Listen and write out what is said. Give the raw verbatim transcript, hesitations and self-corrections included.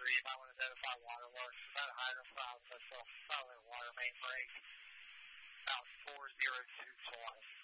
three, you might want to notify Waterworks. About a hydrant file, so solid water main break. About four zero two twice.